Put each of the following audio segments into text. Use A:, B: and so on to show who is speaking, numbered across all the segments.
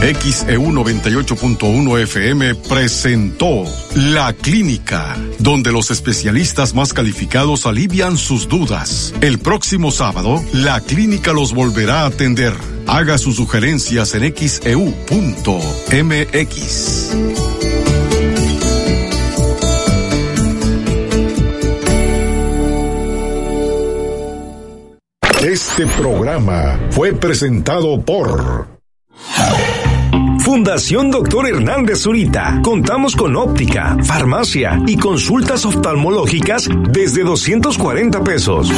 A: XEU 98.1 FM presentó La Clínica, donde los especialistas más calificados alivian sus dudas. El próximo sábado, La Clínica los volverá a atender. Haga sus sugerencias en XEU.mx. Este programa fue presentado por
B: Fundación Dr. Hernández Zurita. Contamos con óptica, farmacia y consultas oftalmológicas desde 240 pesos.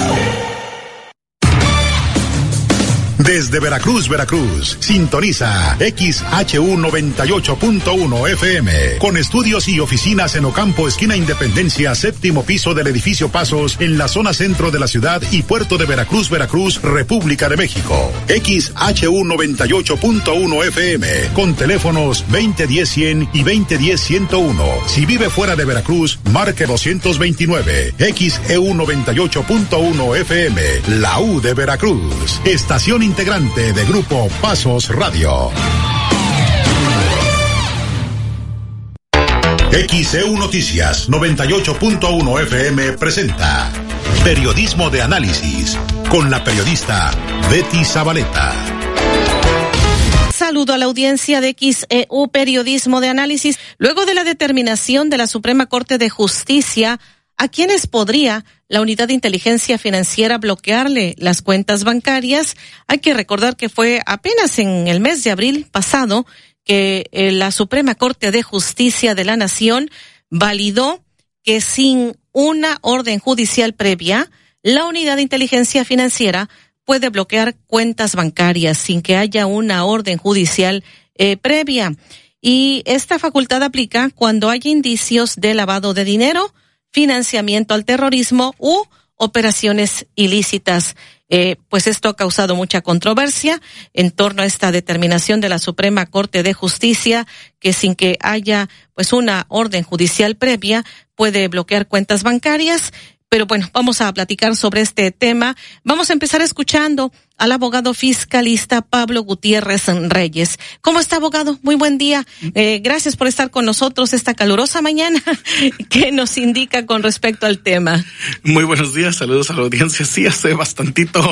C: Desde Veracruz, sintoniza XHU 98.1 FM, con estudios y oficinas en Ocampo, esquina Independencia, séptimo piso del edificio Pasos, en la zona centro de la ciudad y puerto de Veracruz, República de México. XHU 98.1 FM, con teléfonos 2010-100 y 2010-101. Si vive fuera de Veracruz, marque 229. XEU 98.1 FM, la U de Veracruz. Estación integrante de Grupo Pasos Radio. XEU Noticias 98.1 FM presenta Periodismo de Análisis con la periodista Betty Zabaleta.
D: Saludo a la audiencia de XEU Periodismo de Análisis. Luego de la determinación de la Suprema Corte de Justicia, ¿a quiénes podría la Unidad de Inteligencia Financiera bloquearle las cuentas bancarias? Hay que recordar que fue apenas en el mes de abril pasado que la Suprema Corte de Justicia de la Nación validó que sin una orden judicial previa, la Unidad de Inteligencia Financiera puede bloquear cuentas bancarias sin que haya una orden judicial previa. Y esta facultad aplica cuando haya indicios de lavado de dinero, financiamiento al terrorismo u operaciones ilícitas. Pues esto ha causado mucha controversia en torno a esta determinación de la Suprema Corte de Justicia, que sin que haya pues una orden judicial previa puede bloquear cuentas bancarias. Pero bueno, vamos a platicar sobre este tema. Vamos a empezar escuchando al abogado fiscalista Pablo Gutiérrez Reyes. ¿Cómo está, abogado? Muy buen día. Gracias por estar con nosotros esta calurosa mañana. ¿Qué nos indica con respecto al tema?
E: Muy buenos días, saludos a la audiencia. Sí, hace bastantito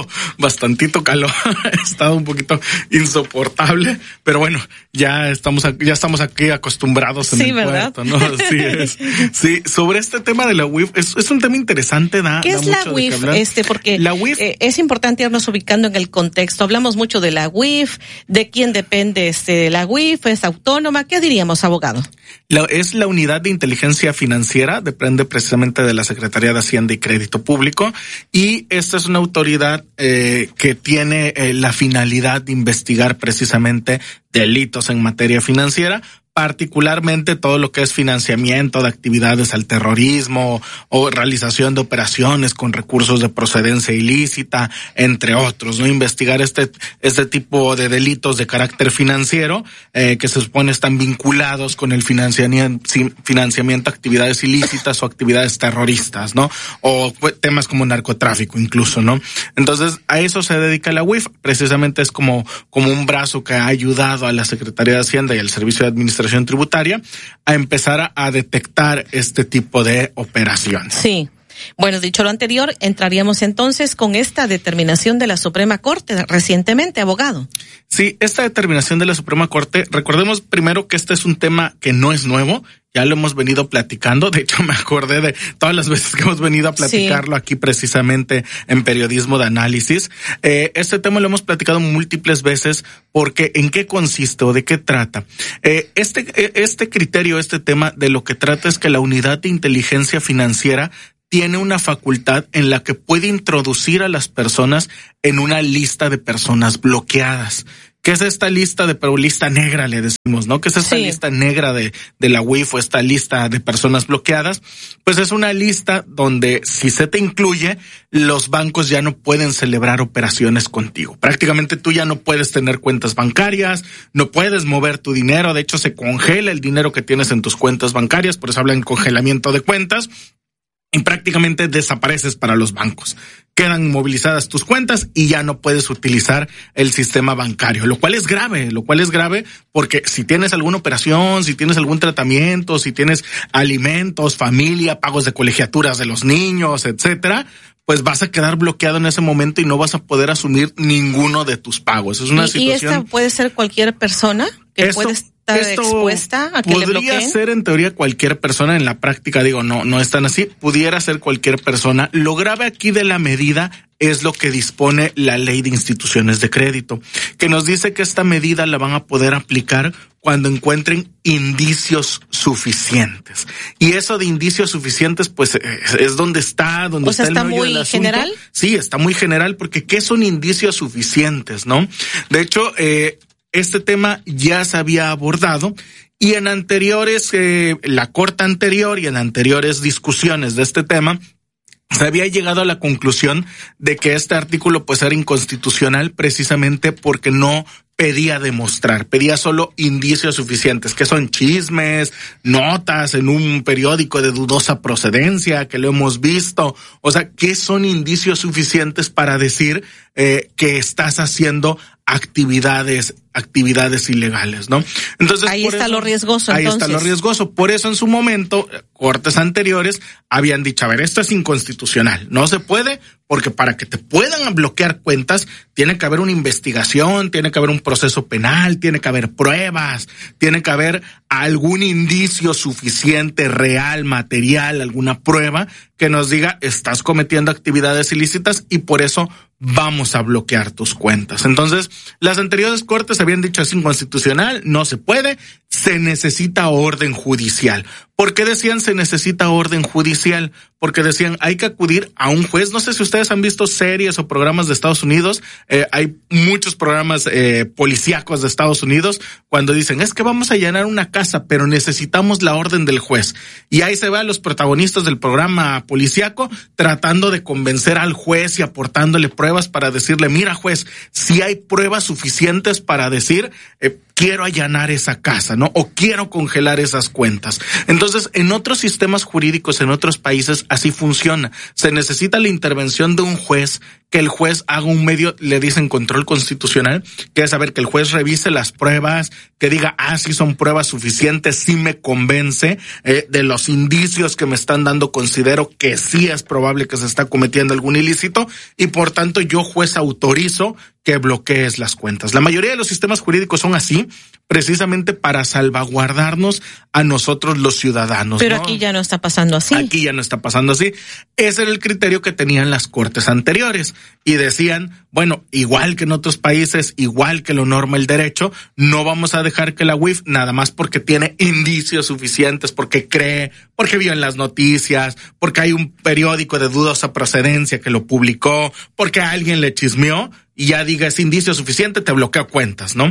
E: calor. Ha estado un poquito insoportable, pero bueno, ya estamos aquí acostumbrados en el puerto, ¿no? Así es. Sí, sobre este tema de la UIF, es un tema interesante.
D: ¿Qué es la UIF? Porque
E: la UIF
D: es importante irnos ubicando en el contexto. Hablamos mucho de la UIF, de quién depende la UIF, es autónoma. ¿Qué diríamos, abogado?
E: Es la Unidad de Inteligencia Financiera, depende precisamente de la Secretaría de Hacienda y Crédito Público, y esta es una autoridad que tiene la finalidad de investigar precisamente delitos en materia financiera, particularmente todo lo que es financiamiento de actividades al terrorismo o realización de operaciones con recursos de procedencia ilícita, entre otros, ¿no? Investigar este tipo de delitos de carácter financiero que se supone están vinculados con el financiamiento a actividades ilícitas o actividades terroristas, ¿no? O temas como narcotráfico incluso, ¿no? Entonces, a eso se dedica la UIF, precisamente es como un brazo que ha ayudado a la Secretaría de Hacienda y al Servicio de Administración Tributaria a empezar a detectar este tipo de operaciones.
D: Sí. Bueno, dicho lo anterior, entraríamos entonces con esta determinación de la Suprema Corte recientemente, abogado.
E: Sí, esta determinación de la Suprema Corte, recordemos primero que este es un tema que no es nuevo, ya lo hemos venido platicando, de hecho me acordé de todas las veces que hemos venido a platicarlo aquí precisamente en Periodismo de Análisis. Este tema lo hemos platicado múltiples veces porque ¿en qué consiste o de qué trata? Este criterio, este tema de lo que trata es que la Unidad de Inteligencia Financiera tiene una facultad en la que puede introducir a las personas en una lista de personas bloqueadas. ¿Qué es esta lista lista negra, le decimos, ¿no? ¿Qué es esta lista negra de la UIF o esta lista de personas bloqueadas? Pues es una lista donde si se te incluye, los bancos ya no pueden celebrar operaciones contigo. Prácticamente tú ya no puedes tener cuentas bancarias, no puedes mover tu dinero, de hecho se congela el dinero que tienes en tus cuentas bancarias, por eso hablan de congelamiento de cuentas. Y prácticamente desapareces para los bancos. quedan inmovilizadas tus cuentas y ya no puedes utilizar el sistema bancario, lo cual es grave porque si tienes alguna operación, si tienes algún tratamiento, si tienes alimentos, familia, pagos de colegiaturas de los niños, etcétera, pues vas a quedar bloqueado en ese momento y no vas a poder asumir ninguno de tus pagos. Es una situación. ¿Y esta
D: puede ser cualquier persona que puede estar expuesta a que le bloqueen?
E: Podría ser en teoría cualquier persona, en la práctica no es tan así, pudiera ser cualquier persona. Lo grave aquí de la medida es lo que dispone la Ley de Instituciones de Crédito, que nos dice que esta medida la van a poder aplicar cuando encuentren indicios suficientes. Y eso de indicios suficientes, pues, es donde está el meollo del asunto. ¿Está muy general? Sí, está muy general, porque ¿qué son indicios suficientes, no? De hecho, este tema ya se había abordado y en anteriores, la corte anterior y en anteriores discusiones de este tema, se había llegado a la conclusión de que este artículo pues era inconstitucional precisamente porque no pedía demostrar, pedía solo indicios suficientes, que son chismes, notas en un periódico de dudosa procedencia, que lo hemos visto. O sea, ¿qué son indicios suficientes para decir que estás haciendo actividades ilegales, ¿no? Entonces
D: ahí está lo riesgoso.
E: Ahí está lo riesgoso. Por eso en su momento, cortes anteriores habían dicho, a ver, esto es inconstitucional, no se puede, porque para que te puedan bloquear cuentas, tiene que haber una investigación, tiene que haber un proceso penal, tiene que haber pruebas, tiene que haber algún indicio suficiente, real, material, alguna prueba que nos diga, estás cometiendo actividades ilícitas y por eso vamos a bloquear tus cuentas. Entonces, las anteriores cortes habían dicho es inconstitucional, no se puede, se necesita orden judicial. ¿Por qué decían se necesita orden judicial? Porque decían hay que acudir a un juez. No sé si ustedes han visto series o programas de Estados Unidos, hay muchos programas policíacos de Estados Unidos cuando dicen es que vamos a allanar una casa, pero necesitamos la orden del juez. Y ahí se ve a los protagonistas del programa policíaco tratando de convencer al juez y aportándole pruebas para decirle, mira juez, si hay pruebas suficientes para decir quiero allanar esa casa, ¿no? O quiero congelar esas cuentas. Entonces, en otros sistemas jurídicos, en otros países, así funciona. Se necesita la intervención de un juez, que el juez haga un medio, le dicen control constitucional, que es saber que el juez revise las pruebas, que diga, sí son pruebas suficientes, sí me convence, de los indicios que me están dando, considero que sí es probable que se está cometiendo algún ilícito, y por tanto yo, juez, autorizo que bloquees las cuentas. La mayoría de los sistemas jurídicos son así, precisamente para salvaguardarnos a nosotros los ciudadanos.
D: Pero ¿no? Aquí ya no está pasando así.
E: Aquí ya no está pasando así. Ese era el criterio que tenían las cortes anteriores y decían, bueno, igual que en otros países, igual que lo norma el derecho, no vamos a dejar que la UIF, nada más porque tiene indicios suficientes, porque cree, porque vio en las noticias, porque hay un periódico de dudosa procedencia que lo publicó, porque alguien le chismeó, y ya diga es indicio suficiente, te bloquea cuentas, ¿no?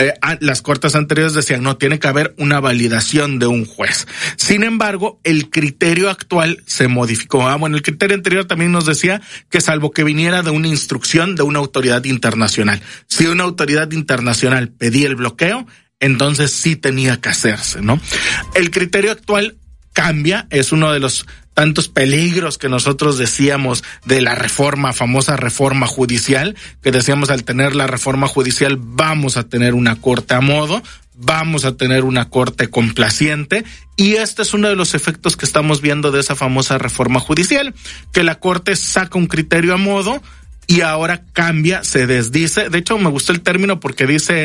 E: Las cortes anteriores decían, no, tiene que haber una validación de un juez. Sin embargo, el criterio actual se modificó. Bueno, el criterio anterior también nos decía que salvo que viniera de una instrucción de una autoridad internacional. Si una autoridad internacional pedía el bloqueo, entonces sí tenía que hacerse, ¿no? El criterio actual cambia, es uno de los tantos peligros que nosotros decíamos de la famosa reforma judicial, que decíamos al tener la reforma judicial vamos a tener una corte a modo, vamos a tener una corte complaciente, y este es uno de los efectos que estamos viendo de esa famosa reforma judicial, que la corte saca un criterio a modo y ahora cambia, se desdice. De hecho, me gustó el término porque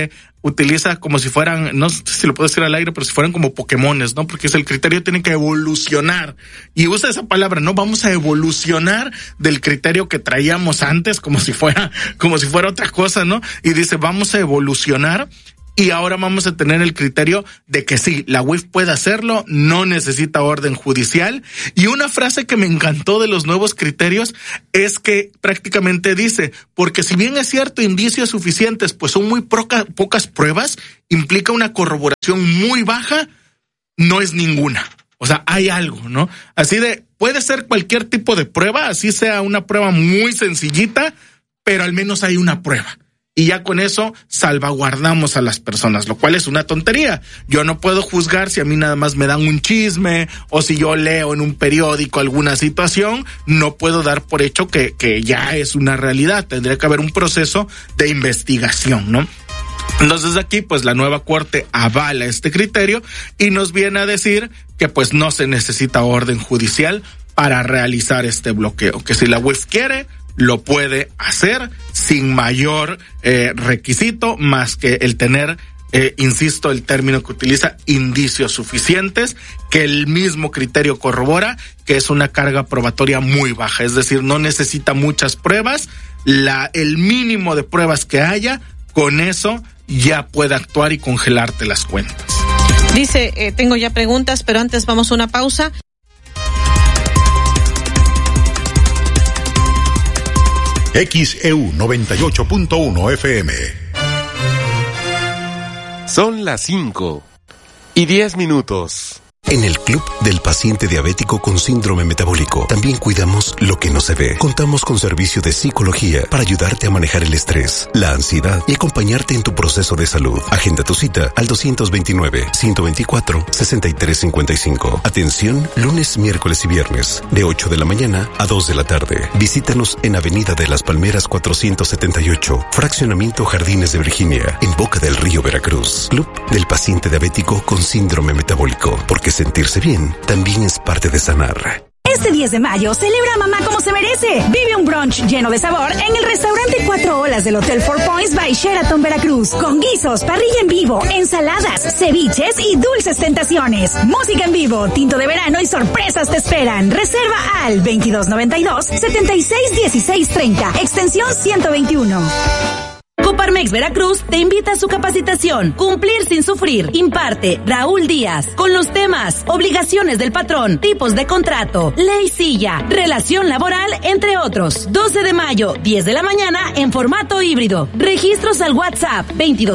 E: utiliza como si fueran, no sé si lo puedo decir al aire, pero si fueran como Pokémones, ¿no? Porque el criterio tiene que evolucionar. Y usa esa palabra, ¿no? Vamos a evolucionar del criterio que traíamos antes como si fuera otra cosa, ¿no? Y dice, vamos a evolucionar. Y ahora vamos a tener el criterio de que sí, la UIF puede hacerlo, no necesita orden judicial. Y una frase que me encantó de los nuevos criterios es que prácticamente dice, porque si bien es cierto, indicios suficientes, pues son muy pocas pruebas, implica una corroboración muy baja, no es ninguna. O sea, hay algo, ¿no? Así de, puede ser cualquier tipo de prueba, así sea una prueba muy sencillita, pero al menos hay una prueba. y ya con eso salvaguardamos a las personas, lo cual es una tontería. Yo no puedo juzgar si a mí nada más me dan un chisme o si yo leo en un periódico alguna situación, no puedo dar por hecho que ya es una realidad. Tendría que haber un proceso de investigación, ¿no? Entonces aquí pues la nueva Corte avala este criterio y nos viene a decir que pues no se necesita orden judicial para realizar este bloqueo, que si la UIF quiere, lo puede hacer sin mayor requisito más que el tener, insisto, el término que utiliza, indicios suficientes, que el mismo criterio corrobora que es una carga probatoria muy baja, es decir, no necesita muchas pruebas, el mínimo de pruebas que haya, con eso ya puede actuar y congelarte las cuentas.
D: Dice, tengo ya preguntas, pero antes vamos a una pausa.
C: XEU 98.1 FM.
F: Son las 5:10.
G: En el Club del Paciente Diabético con Síndrome Metabólico también cuidamos lo que no se ve. Contamos con servicio de psicología para ayudarte a manejar el estrés, la ansiedad y acompañarte en tu proceso de salud. Agenda tu cita al 229-124-6355. Atención lunes, miércoles y viernes de 8 de la mañana a 2 de la tarde. Visítanos en Avenida de las Palmeras 478, Fraccionamiento Jardines de Virginia, en Boca del Río, Veracruz. Club del Paciente Diabético con Síndrome Metabólico, porque sentirse bien también es parte de sanar.
H: Este 10 de mayo, celebra a mamá como se merece. Vive un brunch lleno de sabor en el restaurante 4 Olas del Hotel Four Points by Sheraton, Veracruz. Con guisos, parrilla en vivo, ensaladas, ceviches y dulces tentaciones. Música en vivo, tinto de verano y sorpresas te esperan. Reserva al 2292-761630, extensión 121.
I: Coparmex Veracruz te invita a su capacitación Cumplir sin sufrir. Imparte Raúl Díaz con los temas obligaciones del patrón, tipos de contrato, ley silla, relación laboral, entre otros. 12 de mayo, 10 de la mañana en formato híbrido. Registros al WhatsApp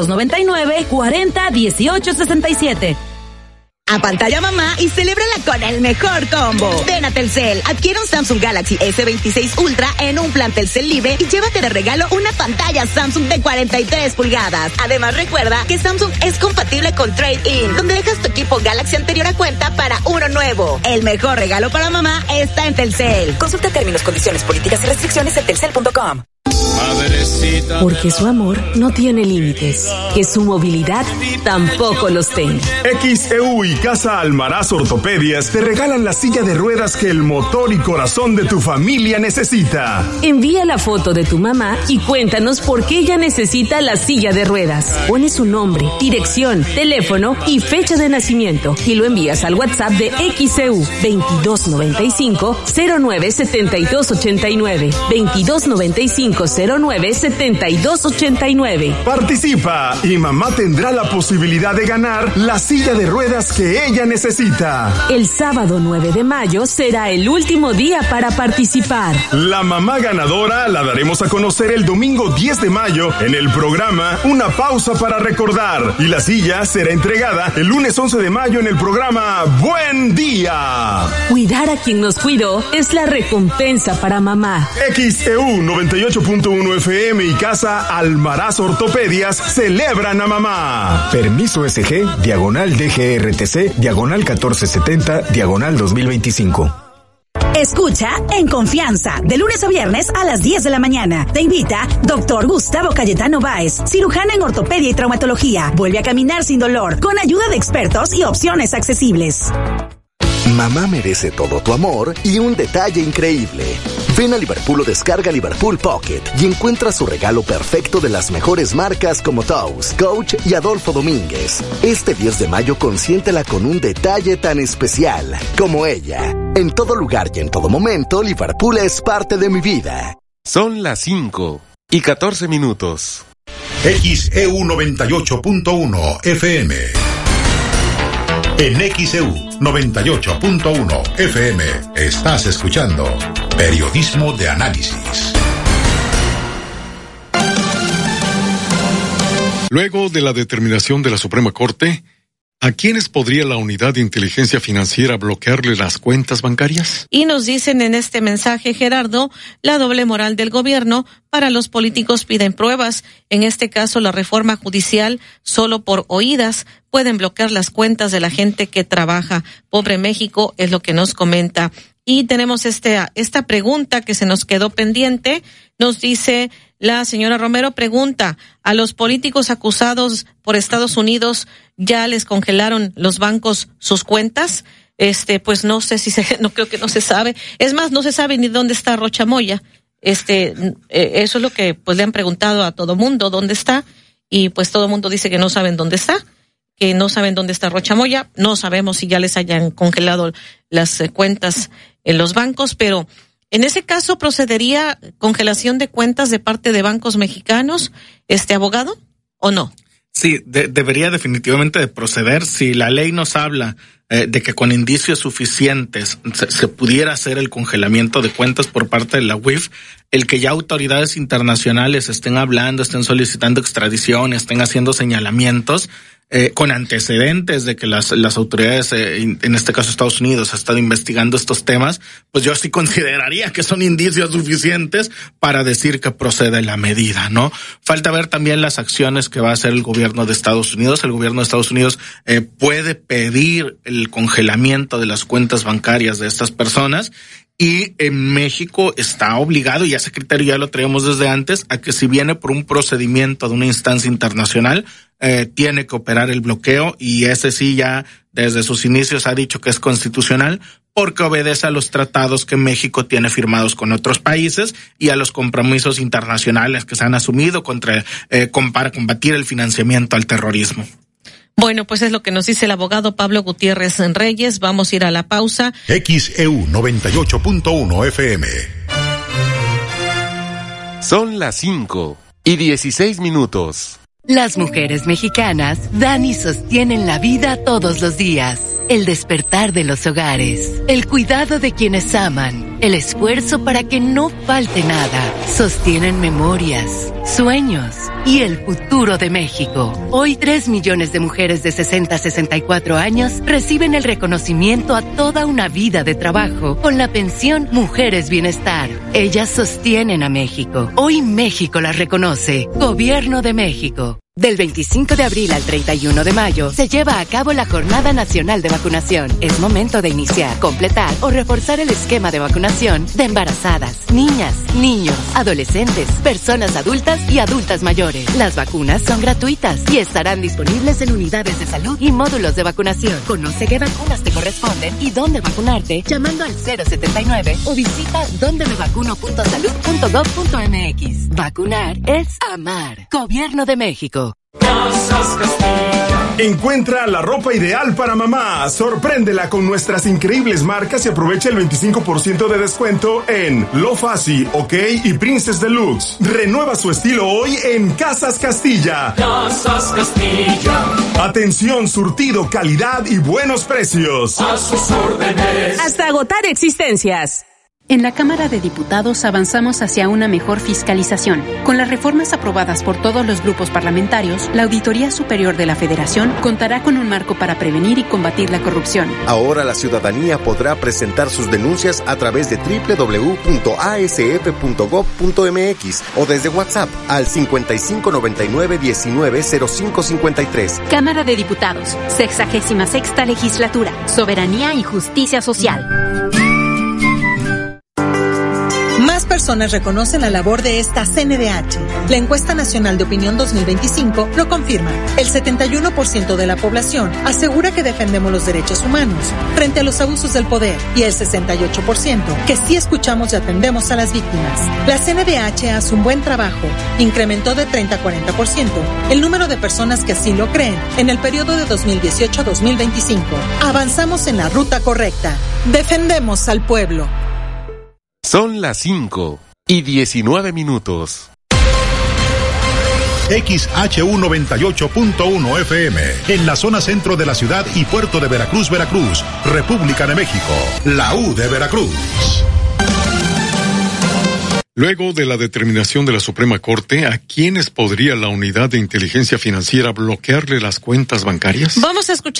I: 2299-401867.
J: Apantalla mamá y celébrala con el mejor combo. Ven a Telcel, adquiere un Samsung Galaxy S26 Ultra en un plan Telcel Libre y llévate de regalo una pantalla Samsung de 43 pulgadas. Además recuerda que Samsung es compatible con Trade-in, donde dejas tu equipo Galaxy anterior a cuenta para uno nuevo. El mejor regalo para mamá está en Telcel. Consulta términos, condiciones, políticas y restricciones en telcel.com.
K: Porque su amor no tiene límites, que su movilidad tampoco los tenga.
B: XEU y Casa Almaraz Ortopedias te regalan la silla de ruedas que el motor y corazón de tu familia necesita.
K: Envía la foto de tu mamá y cuéntanos por qué ella necesita la silla de ruedas. Pones su nombre, dirección, teléfono y fecha de nacimiento y lo envías al WhatsApp de XEU 2295-097289 2295-097289.
B: Participa y mamá tendrá la posibilidad de ganar la silla de ruedas que ella necesita.
K: El sábado 9 de mayo será el último día para participar.
B: La mamá ganadora la daremos a conocer el domingo 10 de mayo en el programa Una Pausa para Recordar, y la silla será entregada el lunes 11 de mayo en el programa Buen Día.
K: Cuidar a quien nos cuidó es la recompensa para mamá.
B: XEU 98.1 FM y Casa Almaraz Ortopedias celebran a mamá.
L: Permiso SG, diagonal DGRTC, diagonal 1470, diagonal 2025.
H: Escucha En Confianza, de lunes a viernes a las 10 de la mañana. Te invita Dr. Gustavo Cayetano Báez, cirujano en ortopedia y traumatología. Vuelve a caminar sin dolor, con ayuda de expertos y opciones accesibles.
M: Mamá merece todo tu amor y un detalle increíble. Ven a Liverpool o descarga Liverpool Pocket y encuentra su regalo perfecto de las mejores marcas como Toast, Coach y Adolfo Domínguez. Este 10 de mayo consiéntela con un detalle tan especial como ella. En todo lugar y en todo momento, Liverpool es parte de mi vida.
F: Son las 5:14.
C: XEU 98.1 FM. En XEU 98.1 FM estás escuchando Periodismo de Análisis.
A: Luego de la determinación de la Suprema Corte, ¿A quiénes podría la Unidad de Inteligencia Financiera bloquearle las cuentas bancarias?
D: Y nos dicen en este mensaje, Gerardo, la doble moral del gobierno. Para los políticos piden pruebas. En este caso, la reforma judicial, solo por oídas, pueden bloquear las cuentas de la gente que trabaja. Pobre México, es lo que nos comenta. Y tenemos esta pregunta que se nos quedó pendiente. Nos dice la señora Romero, pregunta, ¿a los políticos acusados por Estados Unidos ya les congelaron los bancos sus cuentas? Pues no sé no creo que no se sabe. Es más, no se sabe ni dónde está Rocha Moya. Eso es lo que pues le han preguntado a todo mundo, ¿dónde está? Y pues todo mundo dice que no saben dónde está, que no saben dónde está Rocha Moya. No sabemos si ya les hayan congelado las cuentas en los bancos, pero en ese caso procedería congelación de cuentas de parte de bancos mexicanos, abogado, ¿o no?
E: Sí, debería definitivamente de proceder. Si la ley nos habla de que con indicios suficientes se pudiera hacer el congelamiento de cuentas por parte de la UIF, el que ya autoridades internacionales estén hablando, estén solicitando extradición, estén haciendo señalamientos con antecedentes de que las autoridades, en este caso Estados Unidos, ha estado investigando estos temas, pues yo sí consideraría que son indicios suficientes para decir que procede la medida, ¿no? Falta ver también las acciones que va a hacer el gobierno de Estados Unidos. El gobierno de Estados Unidos puede pedir el congelamiento de las cuentas bancarias de estas personas. Y en México está obligado, y ese criterio ya lo traemos desde antes, a que si viene por un procedimiento de una instancia internacional, tiene que operar el bloqueo, y ese sí ya desde sus inicios ha dicho que es constitucional porque obedece a los tratados que México tiene firmados con otros países y a los compromisos internacionales que se han asumido para combatir el financiamiento al terrorismo.
D: Bueno, pues es lo que nos dice el abogado Pablo Gutiérrez Reyes. Vamos a ir a la pausa.
C: XEU 98.1 FM.
F: Son las 5:16.
N: Las mujeres mexicanas dan y sostienen la vida todos los días. El despertar de los hogares, el cuidado de quienes aman, el esfuerzo para que no falte nada. Sostienen memorias, sueños y el futuro de México. Hoy 3 millones de mujeres de 60 a 64 años reciben el reconocimiento a toda una vida de trabajo con la pensión Mujeres Bienestar. Ellas sostienen a México. Hoy México las reconoce. Gobierno de México. Del 25 de abril al 31 de mayo se lleva a cabo la Jornada Nacional de Vacunación. Es momento de iniciar, completar o reforzar el esquema de vacunación de embarazadas, niñas, niños, adolescentes, personas adultas y adultas mayores. Las vacunas son gratuitas y estarán disponibles en unidades de salud y módulos de vacunación. Conoce qué vacunas te corresponden y dónde vacunarte llamando al 079 o visita dondemevacuno.salud.gov.mx. Vacunar es amar. Gobierno de México.
B: Encuentra la ropa ideal para mamá. Sorpréndela con nuestras increíbles marcas y aprovecha el 25% de descuento en Lo Fasi, OK y Princess Deluxe. Renueva su estilo hoy en Casas Castilla.
O: Casas Castilla.
B: Atención, surtido, calidad y buenos precios.
O: A sus órdenes.
K: Hasta agotar existencias.
P: En la Cámara de Diputados avanzamos hacia una mejor fiscalización. Con las reformas aprobadas por todos los grupos parlamentarios, la Auditoría Superior de la Federación contará con un marco para prevenir y combatir la corrupción.
Q: Ahora la ciudadanía podrá presentar sus denuncias a través de www.asf.gov.mx o desde WhatsApp al 5599-190553.
P: Cámara de Diputados, 66ª Legislatura, Soberanía y Justicia Social.
R: Más personas reconocen la labor de esta CNDH. La encuesta nacional de opinión 2025 lo confirma. El 71% de la población asegura que defendemos los derechos humanos frente a los abusos del poder y el 68% que sí escuchamos y atendemos a las víctimas. La CNDH hace un buen trabajo. Incrementó de 30 a 40% el número de personas que así lo creen en el periodo de 2018 a 2025. Avanzamos en la ruta correcta. Defendemos al pueblo.
F: Son las 5:19.
C: XHU 98.1 FM, en la zona centro de la ciudad y puerto de Veracruz, Veracruz, República de México, la U de Veracruz.
A: Luego de la determinación de la Suprema Corte, ¿a quiénes podría la Unidad de Inteligencia Financiera bloquearle las cuentas bancarias?
D: Vamos a escuchar